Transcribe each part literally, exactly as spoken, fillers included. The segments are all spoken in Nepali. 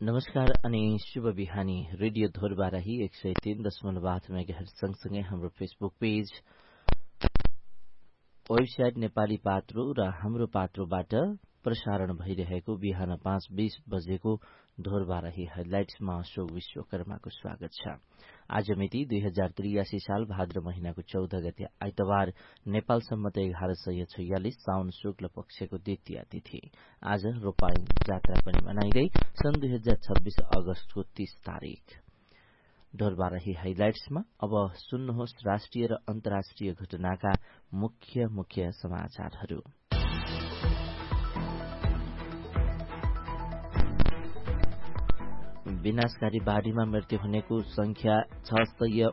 नमस्कार अनि शुभ बिहानी। रेडियो धोरबाराही एक सय तीन दशमलव आठ मेगाहरु सँगसँगै हाम्रो फेसबुक पेज, वेबसाइट नेपाली पात्रो र हाम्रो पात्रोबाट प्रसारण भइरहेको बिहान पाँच बीस बजेको धोरबाराही हेडलाइट्समा अशोक विश्वकर्माको स्वागत छ। आज मिति दुई हजार त्रियासी साल भाद्र महिनाको चौध गते आइतबार, नेपाल सम्मत एघार सय छयालिस साउन शुक्ल पक्षको द्वितीय तिथि। आज रोपाइङ जात्रा पनि मनाइँदै सन् दुई हजार छब्बीस अगस्तको तीस तारिक। ढोरबाराही हाइलाइट्समा अब सुन्नुहोस् राष्ट्रिय र अन्तर्राष्ट्रिय घटनाका मुख्य मुख्य समाचारहरू। विनाशकारी बाढ़ीमा मृत्यु हुनेको संख्या छ सय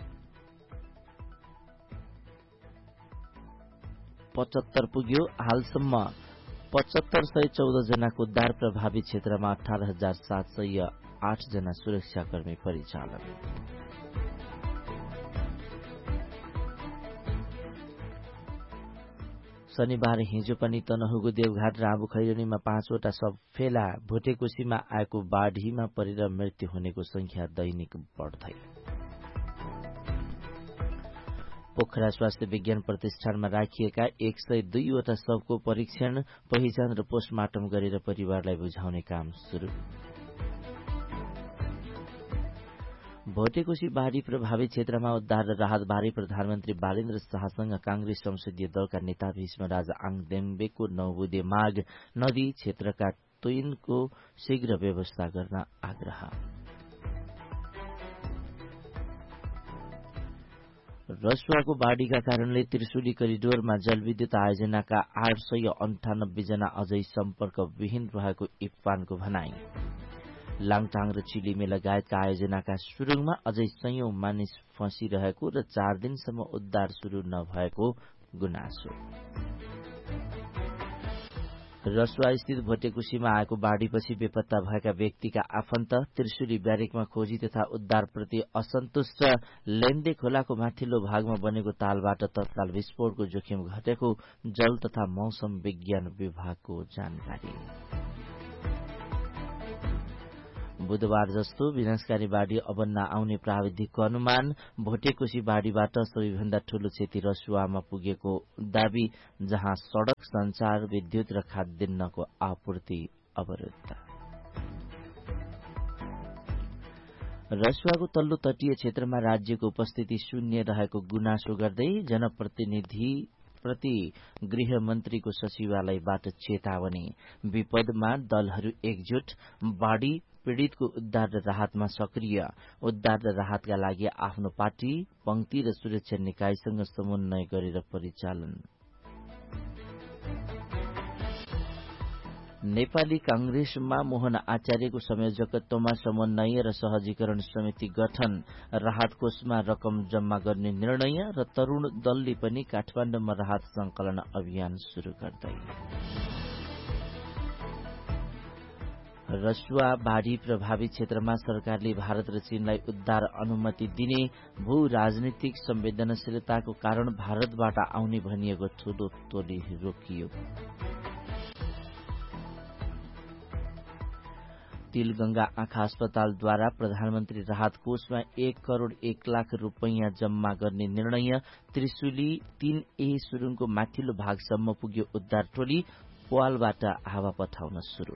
पचहत्तर पुग्यो। हालसम्म पचहत्तर सय चौध जनाको उद्धार, प्रभावित क्षेत्रमा अठार हजार सात सय आठ जना सुरक्षाकर्मी परिचालन। शनिबार हिजो पनि तनहुको देवघाट र आबुखैरनीमा पाँचवटा सब फेला। भोटेकोशीमा आएको बाढ़ीमा परेर मृत्यु हुनेको संख्या दैनिक बढ्दै। पोखरा स्वास्थ्य विज्ञान प्रतिष्ठानमा राखिएका एक सय दुईवटा शवको परीक्षण, पहिचान र पोस्टमार्टम गरेर परिवारलाई बुझाउने काम शुरू। भोटेकोशी बाढ़ी प्रभावित क्षेत्रमा उद्धार र राहतबारे प्रधानमन्त्री बालेन्द्र शाहसँग कांग्रेस संसदीय दलका नेता भीष्मराज आङदेम्बेको नौबुधे माग। नदी क्षेत्रका तुइनको शीघ्र व्यवस्था गर्न आग्रह। रसुवाको बाढ़ीका कारणले त्रिशुली करिडोरमा जलविद्युत आयोजनाका आठ सय अन्ठानब्बे जना अझै सम्पर्कविहीन रहेको इप्पानको भनाई। लाङटाङ र चिलिमे लगायतका आयोजनाका सुरुङमा अझै सयौं मानिस फँसिरहेको र चार दिनसम्म उद्धार शुरू नभएको गुनासो। रसुवा स्थित भोटेकोशीमा आएको बाढ़ीपछि बेपत्ता भएका व्यक्तिका आफन्त त्रिशुली ब्यारेकमा खोजी तथा उद्धारप्रति असन्तुष्ट। लेन्डे खोलाको माथिल्लो भागमा बनेको तालबाट तत्काल विस्फोटको जोखिम घटेको जल तथा मौसम विज्ञान विभागको जानकारी। बुधबार जस्तो विनाशकारी बाढ़ी अब नआउने प्राविधिकको अनुमान। भोटेकोशी बाढ़ीबाट सबैभन्दा ठूलो क्षति रसुवामा पुगेको दावी, जहाँ सड़क, संचार, विद्युत र खाद्यान्नको आपूर्ति अवरुद्ध। रसुवाको तल्लो तटीय क्षेत्रमा राज्यको उपस्थिति शून्य रहेको गुनासो गर्दै जनप्रतिनिधि प्रति गृहमन्त्रीको सचिवालयबाट चेतावनी। विपदमा दलहरू एकजुट, बाढ़ी पीड़ितको उद्धार र राहतमा सक्रिय। उद्धार र राहतका लागि आफ्नो पार्टी, पंक्ति र सुरक्षा निकायसँग समन्वय गरेर परिचालन। नेपाली कांग्रेसमा मोहन आचार्यको संयोजकत्वमा समन्वय र सहजीकरण समिति गठन। राहत कोषमा रकम जम्मा गर्ने निर्णय र तरूण दलले पनि काठमाडौँमा राहत संकलन अभियान शुरू गर्दै। रसुवा बाढ़ी प्रभावित क्षेत्रमा सरकारले भारत र चीनलाई उद्धार अनुमति दिने। भू राजनीतिक संवेदनशीलताको कारण भारतबाट आउने भनिएको ठूलो टोली रोकियो। तिलगंगा आँखा अस्पतालद्वारा प्रधानमन्त्री राहत कोषमा एक करोड़ एक लाख रूपैयाँ जम्मा गर्ने निर्णय। त्रिशुली तीन ए सुरुङको माथिल्लो भागसम्म पुग्यो उद्धार टोली, पोवालबाट हावा पठाउन शुरू।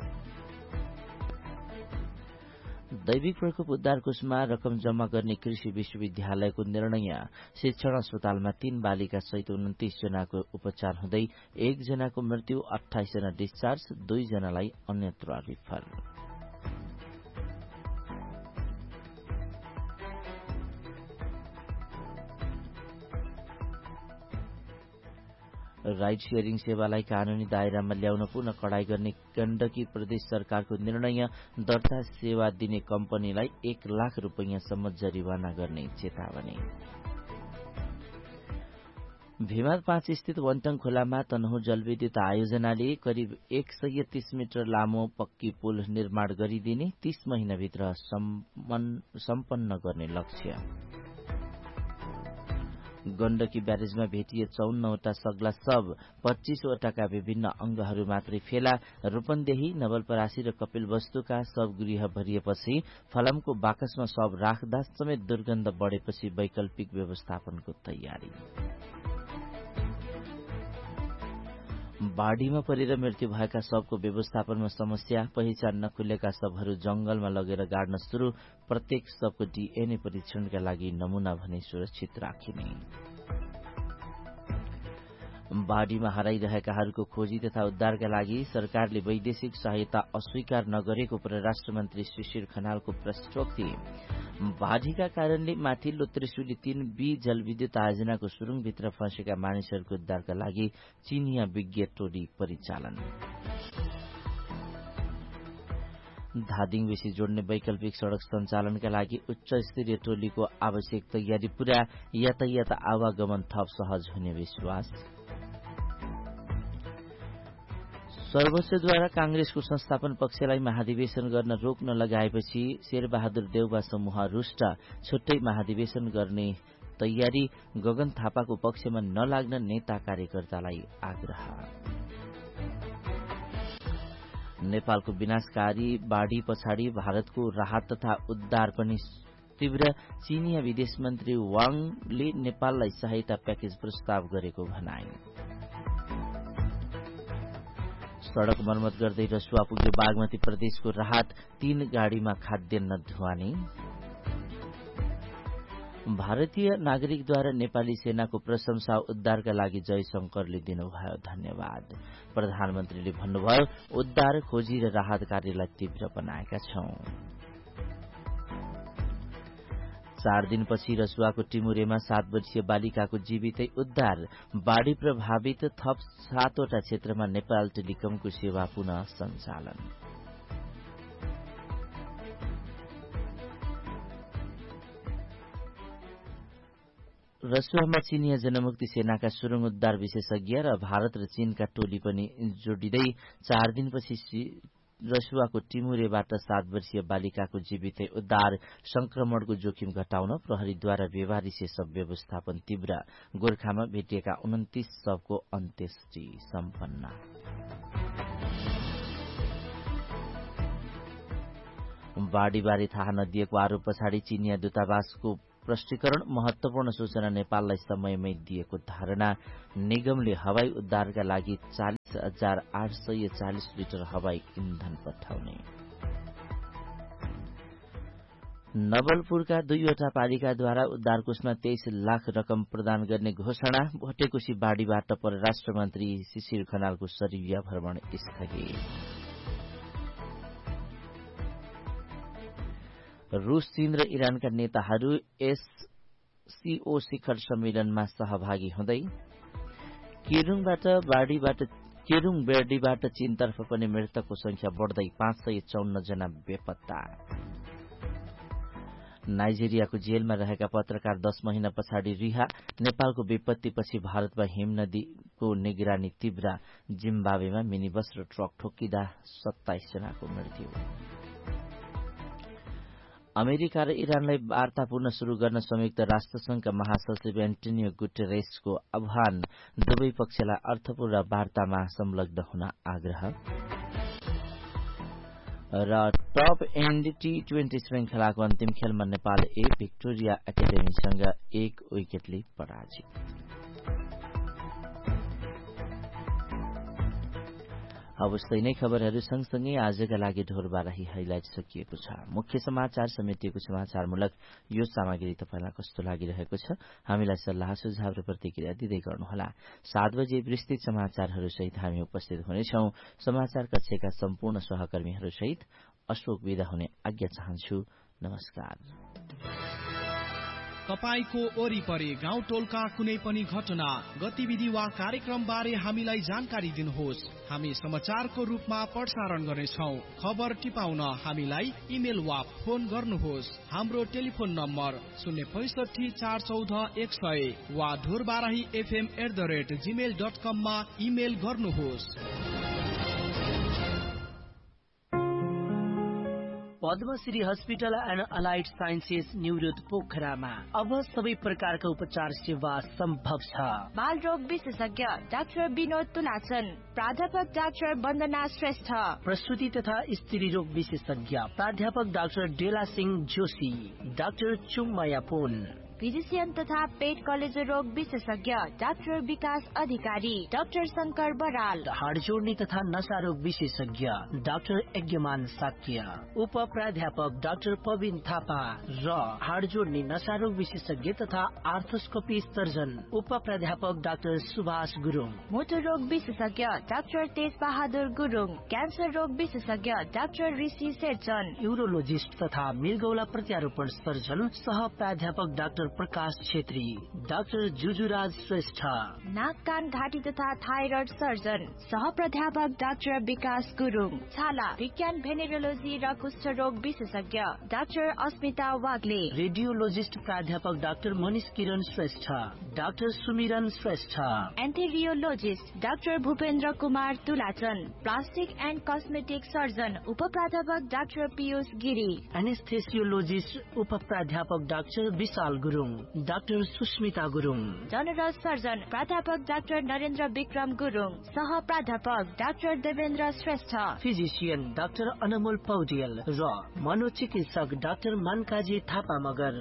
दैविक प्रकोप उद्धार कोषमा रकम जम्मा गर्ने कृषि विश्वविद्यालयको निर्णय। शिक्षण अस्पतालमा तीन बालिका सहित उन्तीस जनाको उपचार हुँदै एक जनाको मृत्यु, अठाइस जना डिस्चार्ज, दुई जनालाई अन्यत्र रिफर। राइड शेयरिङ सेवालाई कानूनी दायरामा ल्याउन पुनः कडाई गर्ने गण्डकी प्रदेश सरकारको निर्णय। दर्ता सेवा दिने कम्पनीलाई एक लाख रूपैयाँसम्म जरिवाना गर्ने चेतावनी। भीमा पाँच स्थित वन्टङ खोलामा तनहु जलविद्युत आयोजनाले करिब एक सय तीस मिटर लामो पक्की पुल निर्माण गरिदिने, तीस महिनाभित्र सम्पन्न गर्ने लक्ष्य। गण्डकी ब्यारेजमा भेटिए चौन्नवटा सग्ला शव, पच्चीसवटाका विभिन्न अंगहरू मात्रै फेला। रूपन्देही, नवलपरासी र कपिलवस्तुका शव गृह भरिएपछि फलामको बाकसमा शव राख्दा समेत दुर्गन्ध बढेपछि वैकल्पिक व्यवस्थापनको तयारी। बाढ़ीमा परेर मृत्यु भएका शवको व्यवस्थापनमा समस्या, पहिचान नखुलेका शवहरू जंगलमा लगेर गाड्न शुरू। प्रत्येक शवको डीएनए परीक्षणका लागि नमूना भने सुरक्षित राखिने। बाढ़ीमा हराइरहेकाहरूको खोजी तथा उद्धारका लागि सरकारले वैदेशिक सहायता अस्वीकार नगरेको परराष्ट्र मन्त्री शिशिर खनालको प्रश्नोक्ति। बाढ़ीका कारणले माथिल्लो त्रिशुली तीन बी जलविद्युत आयोजनाको सुरुङभित्र फँसेका मानिसहरूको उद्धारका लागि चीनिया विज्ञ टोली परिचालन। धादिङ बेसी जोड्ने वैकल्पिक सड़क सञ्चालनका लागि उच्च स्तरीय टोलीको आवश्यक तयारी पूरा। यातायात आवागमन थप सहज हुने विश्वास। सर्वोच्चद्वारा कांग्रेसको संस्थापन पक्षलाई महाधिवेशन गर्न रोक्न लगाएपछि शेरबहादुर देउवा समूह रुष्ट। छुट्टै महाधिवेशन गर्ने तयारी। गगन थापाको पक्षमा नलाग्न नेता कार्यकर्तालाई आग्रह। नेपालको विनाशकारी बाढ़ी पछाडि भारतको राहत तथा उद्धार पनि तीव्र। चीनिया विदेश मन्त्री वाङले नेपाललाई सहायता प्याकेज प्रस्ताव गरेको भनाए। सड़क मर्मत गर्दै रसुवा पुग्यो बागमती प्रदेशको राहत। तीन गाड़ीमा खाद्यान्न ढुवानी। भारतीय नागरिकद्वारा नेपाली सेनाको प्रशंसा, उद्धारका लागि जयशंकरले दिनुभयो धन्यवाद। प्रधानमन्त्रीले भन्नुभयो उद्धार, खोजी र राहत कार्यलाई तीव्र बनाएका छौं। चार दिनपछि रसुवाको टिमुरेमा सात वर्षीय बालिकाको जीवितै उद्धार। बाढ़ी प्रभावित थप सातवटा क्षेत्रमा नेपाल टेलिकमको सेवा पुनः सञ्चालन। रसुवामा चीनिया जनमुक्ति सेनाका सुरुङ उद्धार विशेषज्ञ र भारत र चीनका टोली पनि जोडिँदै चार दिनपछि रसुवाको टिमुरेबाट सात वर्षीय बालिकाको जीवितै उद्धार। संक्रमणको जोखिम घटाउन प्रहरीद्वारा व्यवहारिसे शव व्यवस्थापन तीव्र। गोर्खामा भेटिएका उन्तिस शवको अन्त्येष्टि सम्पन्न। बाढ़ीबारे थाहा नदिएको आरोप पछाडि चीनिया दूतावासको प्रष्टीकरण। महत्वपूर्ण सूचना नेपाललाई समयमै दिएको धारणा। निगमले हवाई उद्धारका लागि चालिस हजार आठ सय चालिस लिटर हवाई इन्धन पठाउने। नवलपुरका दुईवटा पालिकाद्वारा उद्धार कोषमा तेइस लाख रकम प्रदान गर्ने घोषणा। भटेकोशी बाढ़ीबाट परराष्ट्र मन्त्री शिशिर खनालको सरिया भ्रमण स्थगित। रूस, चीन र इरानका नेताहरू एससीओ शिखर सम्मेलनमा सहभागी हुँदै। केरुङबाट बाढ़ीबाट केरुङ बेर्डीबाट चीनतर्फ पनि मृतकको संख्या बढ्दै पाँच सय चौन्न जना बेपत्ता। नाइजेरियाको जेलमा रहेका पत्रकार दश महिना पछाडि रिहा। नेपालको विपत्तिपछि भारतमा हिमनदीको निगरानी तीव्र। जिम्बाब्वेमा मिनी बस र ट्रक ठोकिँदा सत्ताइस जनाको मृत्यु। अमेरिका र इरानलाई वार्ता पुनः शुरू गर्न संयुक्त राष्ट्रसंघका महासचिव एन्टोनियो गुटेरेसको आह्वान। दुवै पक्षलाई अर्थपूर्ण वार्तामा संलग्न हुन आग्रह। र टप एन्ड टी ट्वेन्टी श्रृंखलाको अन्तिम खेलमा नेपाल ए भिक्टोरिया एकाडेमीसँग एक विकेटले पराजित। अवश्य नै खबरहरू सँगसँगै आजका लागि ढोरबाराही हाइलाइट सकिएको छ। मुख्य समाचार समेटिएको समाचारमूलक यो सामग्री तपाईलाई कस्तो लागिरहेको छ हामीलाई सल्लाह सुझाव र प्रतिक्रिया दिँदै गर्नुहोला। सात बजे विस्तृत समाचारहरू सहित हामी उपस्थित हुनेछौं। समाचार कक्षका सम्पूर्ण सहकर्मीहरू सहित अशोक विदा हुने आज्ञा चाहन्छु। नमस्कार। तपाईको वरिपरि गाउँ टोलका कुनै पनि घटना, गतिविधि वा कार्यक्रम बारे हामीलाई जानकारी दिनुहोस्। हामी समाचारको रूपमा प्रसारण गर्नेछौं। खबर टिपाउन हामीलाई इमेल वा फोन गर्नुहोस्। हाम्रो टेलिफोन नम्बर शून्य पैसठी चार चौध एक सय वा Dhorbarahi FM at the rate Gmail dot कम मा इमेल गर्नुहोस्। Padmashri hospital and allied sciences निवृत्त पोखरामा अब सबै प्रकारका उपचार सेवा सम्भव छ। बाल रोग विशेषज्ञ डाक्टर विनोद तुलाचन, प्राध्यापक डाक्टर वन्दना श्रेष्ठ, प्रसूति तथा स्त्री रोग विशेषज्ञ प्राध्यापक डाक्टर डेला सिंह जोशी, डाक्टर चुङमाया पुन, फिजिसियन तथा पेट कलेजो रोग विशेषज्ञ डाक्टर विकास अधिकारी, डाक्टर शंकर बराल, हाड जोड्ने तथा नशा रोग विशेषज्ञ डाक्टर यज्ञमान साक्य, उप प्राध्यापक डाक्टर पविन थापा र हाड जोड्ने नशा रोग विशेषज्ञ तथा आर्थोस्कोपी सर्जन उप प्राध्यापक डाक्टर सुभाष गुरुङ, मोटर रोग विशेषज्ञ डाक्टर तेज बहादुर गुरुङ, क्यान्सर रोग विशेषज्ञ डाक्टर ऋषि शेरचन, यूरोलोजिस्ट तथा मृगौला प्रत्यारोपण सर्जन सह प्राध्यापक डाक्टर प्रकाश छेत्री, डाक्टर जुजुराज श्रेष्ठ, नाक कान घाँटी तथा थाइरोइड सर्जन सह प्राध्यापक डाक्टर विकास गुरुङ, छाला विज्ञान भेनेरोलोजी र कुष्ठ रोग विशेषज्ञ डाक्टर अस्मिता वाग्ले, रेडियोलोजिस्ट प्राध्यापक डाक्टर मनिष किरण श्रेष्ठ, डाक्टर सुमिरन Shrestha, एन्थेरियोलोजिस्ट doctor Bhupendra Kumar तुलाचन, plastic and cosmetic surgeon उप प्राध्यापक डाक्टर पीयूष गिरी, एनेस्थेसियोलोजिस्ट उप प्राध्यापक डाक्टर विशाल Gurung, doctor Susmita Gurung, general surgeon प्राध्यापक डाक्टर नरेन्द्र विक्रम गुरुङ, सह प्राध्यापक doctor Devendra Shrestha, physician doctor अनमोल पौडेल र मनोचिकित्सक doctor मनकाजी Thapa Magar.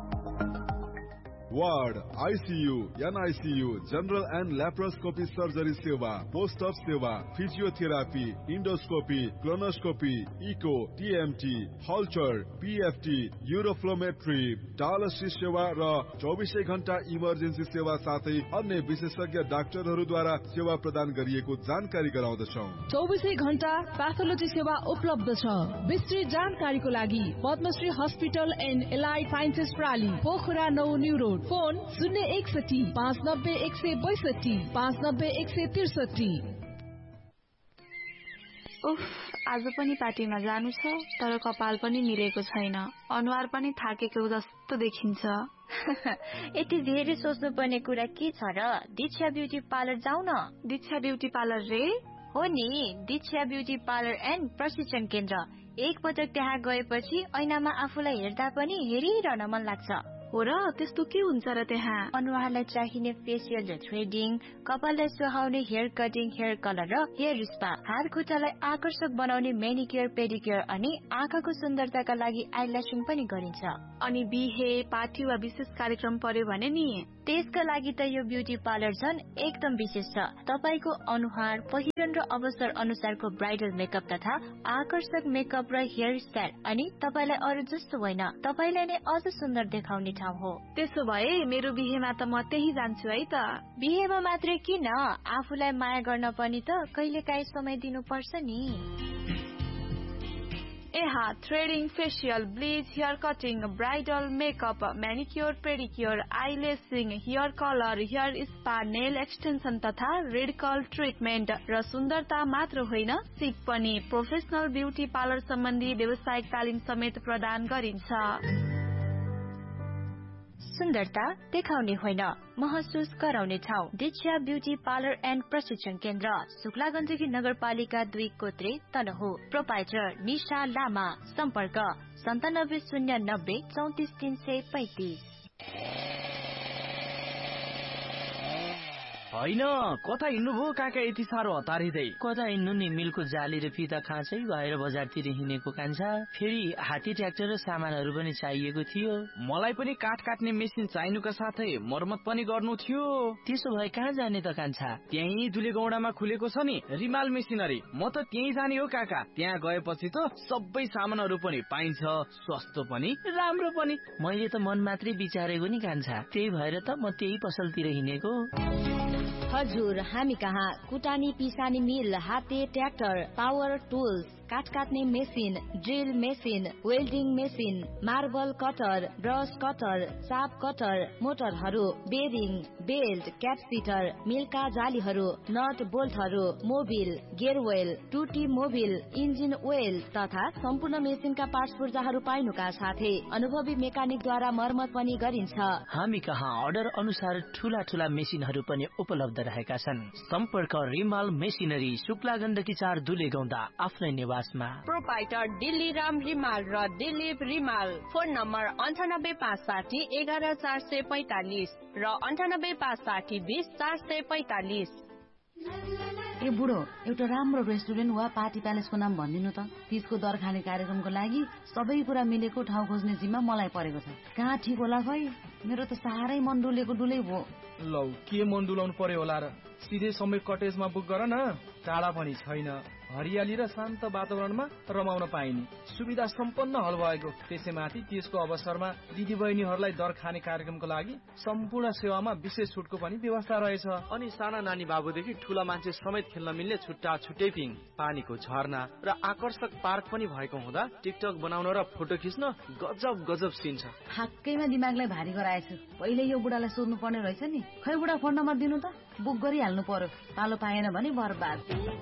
Ward, ICU, NICU, general and laparoscopy surgery सेवा, पोस्ट अप सेवा, physiotherapy, endoscopy, colonoscopy, eco, TMT, हल्चर, PFT, uroflowmetry, dialysis सेवा र चौबिसै घण्टा इमर्जेन्सी सेवा साथै अन्य विशेषज्ञ डाक्टरहरूद्वारा सेवा प्रदान गरिएको जानकारी गराउँदछौँ। चौबिसै घण्टा प्याथोलोजी सेवा उपलब्ध छ। विस्तृत जानकारीको लागि Padmashri hospital and allied sciences प्राली, Pokhara नौ न्यू रोड, फोन शून्य एकसठी पाँच नब्बे एक सय बैसठी पाँच नब्बे एक सय त्रिसठी। उफ, आज पनि पार्टीमा जानु छ तर कपाल पनि मिलेको छैन, अनुहार पनि थाकेको जस्तो देखिन्छ। यति धेरै सोच्नु पर्ने कुरा के छ र? दीक्षा ब्युटी पार्लर जाऊ न। दीक्षा ब्युटी पार्लर रे? हो नि, दीक्षा ब्युटी पार्लर एन्ड प्रशिक्षण केन्द्र। एक पटक त्यहाँ गएपछि ऐनामा आफूलाई हेर्दा पनि हेरिरहन मन लाग्छ। हो र, त्यस्तो के हुन्छ र त्यहाँ? अनुहारलाई चाहिने फेसियल र थ्रेडिङ, कपाललाई सुहाउने हेयर कटिङ, हेयर कलर र हेयर स्पा, हात खुट्टालाई आकर्षक बनाउने मेनिक्योर पेडिक्योर अनि आँखाको सुन्दरताका लागि आइल्यासिङ पनि गरिन्छ। अनि बिहे, पार्टी वा विशेष कार्यक्रम पर्यो भने नि त्यसका लागि त यो ब्युटी पार्लर झन् एकदम विशेष छ। तपाईको अनुहार, पहिरन र अवसर अनुसारको ब्राइडल मेकअप तथा आकर्षक मेकअप र हेयर स्टाइल अनि तपाईलाई अरू जस्तो होइन, तपाईलाई नै अझ सुन्दर देखाउने ठाउँ हो। त्यसो भए मेरो बिहेमा त म त्यही जान्छु है त। बिहेमा मात्रै किन, आफूलाई माया गर्न पनि त कहिलेकाहीँ समय दिनुपर्छ नि। एहा threading, facial, bleach, hair cutting, bridal makeup, म्यानिक्योर pedicure, आइलेसिङ, hair colour, hair spa, nail extension तथा रेडिकल ट्रिटमेन्ट र सुन्दरता मात्र होइन, सिप पनि। प्रोफेसनल ब्युटी पार्लर सम्बन्धी व्यावसायिक तालिम समेत प्रदान गरिन्छ। सुन्दरता देखाउने होइन, महसुस गराउने ठाउँ। दीक्षा ब्युटी पार्लर एन्ड प्रशिक्षण केन्द्र, शुक्ला गण्डकी नगरपालिका दुई कोत्रे तनहु। प्रोपाइटर निशा लामा, सम्पर्क सन्तानब्बे शून्य नब्बे चौतिस तीन सय पैतिस। होइन, कता हिँड्नुभयो काका यति साह्रो हतारिँदै? कता हिँड्नु नि, मिलको जाली र फिता खाँचै भएर बजारतिर हिँडेको कान्छा। फेरि हात्ती ट्र्याक्टर र सामानहरू पनि चाहिएको थियो। मलाई पनि काठ काट्ने मेसिन चाहिनुका साथै मर्मत पनि गर्नु थियो। त्यसो भए कहाँ जाने त कान्छा? त्यही दुलेगौडामा खुलेको छ नि रिमाल मेसिनरी, म त त्यही जाने हो काका। त्यहाँ गएपछि त सबै सामानहरू पनि पाइन्छ, सस्तो पनि राम्रो पनि। मैले त मन मात्रै विचारेको नि कान्छा, त्यही भएर त म त्यही पसलतिर हिँडेको। हजुर, हामी कहाँ कुटानी पिसानी मिल, हाते ट्र्याक्टर, पावर टुल्स, काठ काट्ने machine, drill machine, welding machine, marble cutter, brush cutter, चाप cutter, मोटरहरू, bearing, belt, क्यापसिटर, Milcah जालीहरू, not बोल्टहरू, Mobil, गेयरवेल, टुटी मोबिल, इन्जिन ओइल तथा सम्पूर्ण मेसिनका पार्ट्स पूर्जाहरू पाइनुका साथै अनुभवी मेकानिकद्वारा मर्मत पनि गरिन्छ। हामी कहाँ अर्डर अनुसार ठूला ठूला मेसिनहरू पनि उपलब्ध रहेका छन्। सम्पर्क रिमाल मेसिनरी, शुक्ला गण्डकी चार दुलेगौंडा, आफ्नै नेवार आवासमा। प्रोपाइटर दिल्ली राम रिमाल र दिलीप रिमाल। फोन नम्बर अन्ठानब्बे पाँच साठी एघार चार सय पैतालिस र अन्ठानब्बे पाँच साठी बिस चार सय पैतालिस। ए बुढो, एउटा राम्रो रेस्टुरेन्ट वा पार्टी प्यालेसको नाम भनिदिनु त। तीजको दर खाने कार्यक्रमको लागि सबै कुरा मिलेको ठाउँ खोज्ने जिम्मा मलाई परेको छ। कहाँ ठिक होला खै? मेरो त साह्रै मन डुलेको डुलै भयो। लौ, के मन डुलाउनु पर्यो होला र? सिधै समय कटेजमा बुक गर न। टाढा पनि छैन, हरियाली र शान्त वातावरणमा रमाउन पाइने सुविधा सम्पन्न हल भएको। त्यसैमाथि त्यसको अवसरमा दिदी बहिनीहरूलाई दर खाने कार्यक्रमको लागि सम्पूर्ण सेवामा विशेष छुटको पनि व्यवस्था रहेछ। अनि साना नानी बाबुदेखि ठूला मान्छे समेत खेल्न मिल्ने छुट्टा छुट्टै पिङ, पानीको झरना र आकर्षक पार्क पनि भएको हुँदा टिकटक बनाउन र फोटो खिच्न गजब गजब सीन छ। ठ्याक्कैमा दिमागलाई भारी गराएछु। पहिले यो बुढालाई सोध्नु पर्ने रहेछ नि। खै बुढा, फोन नम्बर दिनु त, बुक गरिहाल्नु पर्यो। पालो पाएन भने बर्बाद।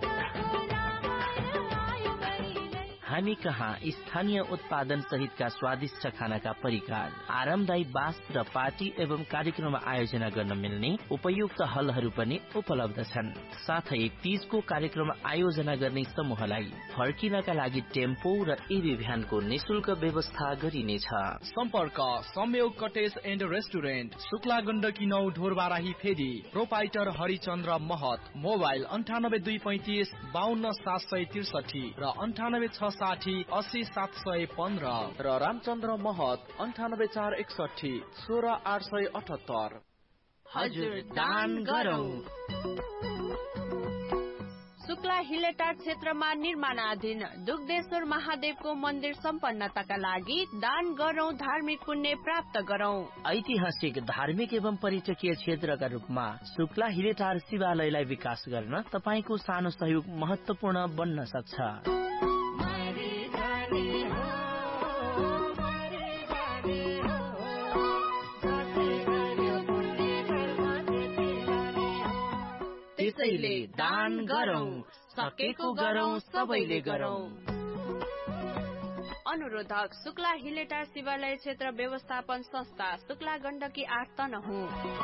हामी कहाँ स्थानीय उत्पादन सहितका स्वादिष्ट खानाका परिकार, आरामदायी बास र पार्टी एवं कार्यक्रम आयोजना गर्न मिल्ने उपयुक्त हलहरू पनि उपलब्ध छन्। साथै तीजको कार्यक्रम आयोजना गर्ने समूहलाई फर्किनका लागि टेम्पो र ईभी भ्यानको निशुल्क व्यवस्था गरिनेछ। सम्पर्क संयोग cottage and restaurant, Shukla Gandaki नौ ढोरबाराही फेदी। प्रोपाइटर हरिचन्द्र महत। मोबाइल अन्ठानब्बे दुई पैंतिस बाहन्न सात सय त्रिसठी र अन्ठानब्बे छ साठी अस्सी सात सय पन्ध्र र रामचन्द्र महत अन्ठानब्बे चार एकसठी सोह्र आठ सय अठहत्तर। हजुर, दान गरौँ। शुक्ला हिलेटार क्षेत्रमा निर्माणाधीन दुग्धेश्वर महादेवको मन्दिर सम्पन्नताका लागि दान गरौँ, धार्मिक पुण्य प्राप्त गरौँ। ऐतिहासिक, धार्मिक एवं पर्यटकीय क्षेत्रका रूपमा शुक्ला हिलेटार शिवालयलाई विकास गर्न तपाईको सानो सहयोग महत्वपूर्ण बन्न सक्छ। त्यसैले दान गरौँ, सकेको गरौँ, सबैले गरौँ। अनुरोधक शुक्ला हिलेटार शिवालय क्षेत्र व्यवस्थापन संस्था, शुक्ला गण्डकी आठ तनहुँ।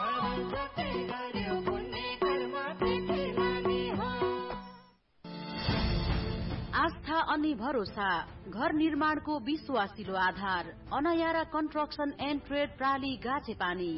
आस्था अनि भरोसा, घर निर्माणको विश्वासिलो आधार, अनयारा कन्स्ट्रक्सन एन्ड ट्रेड प्राली गाछेपानी।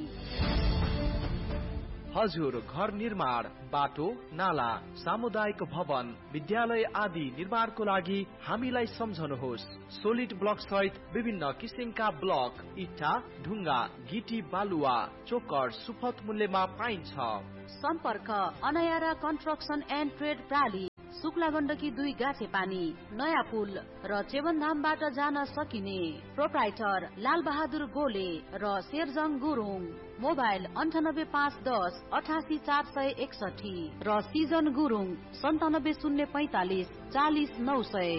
हजुर, घर निर्माण, बाटो, नाला, सामुदायिक भवन, विद्यालय आदि निर्माणको लागि हामीलाई सम्झनुहोस्। सोलिड ब्लक सहित विभिन्न किसिमका ब्लक, इट्टा, ढुङ्गा, गिटी, बालुवा, चोकर सुपथ मूल्यमा पाइन्छ। सम्पर्क अनयारा construction and trade प्राली, Shukla Gandaki दुई गाछे पानी, नयाँ पुल र चेवनधामबाट जान सकिने। प्रोप्राइटर लाल बहादुर गोले र शेरजङ गुरुङ। मोबाइल अन्ठानब्बे पाँच दस अठासी चार सय एकसठी र सिजन गुरुङ सन्तानब्बे शून्य पैंतालिस चालिस नौ सय।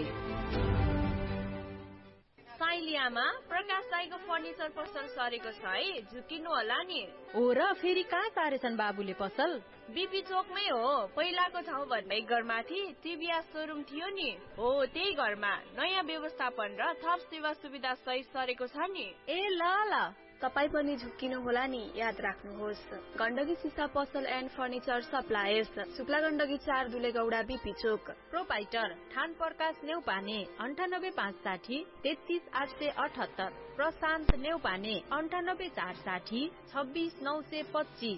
साइलियामा प्रकाश दाईको फर्निचर पसल सरेको छ है, झुकिनु होला नि। हो र, फेरि कहाँ सारेछन् बाबुले पसल? बीपी चोकमै हो, पहिलाको ठाउँ भन्दै घरमाथि टिभीएस सोरुम थियो नि, हो त्यही घरमा नयाँ व्यवस्थापन र थप सेवा सुविधा सहित सरेको छ नि। ए ल ल, तपाई पनि झुक्किनु होला नि, याद राख्नुहोस्। गण्डकी सिसा पसल and furniture suppliers, Shukla Gandaki चार दुलेगौडा बीपी चोक। प्रोपाइटर ठान प्रकाश नेउपाने अन्ठानब्बे पाँच साठी तेत्तीस आठ सय अठहत्तर। प्रशान्त नेउपाने अन्ठानब्बे चार साठी छब्बीस नौ सय पच्चीस।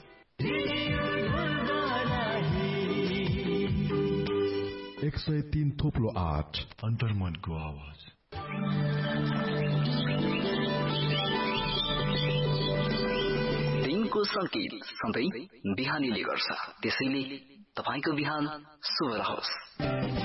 एक सय तीन थोप्लो आठ अन्तर्मनको आवाज। दिनको संकेत सधैँ बिहानीले गर्छ, त्यसैले तपाईको बिहान शुभ रहोस्।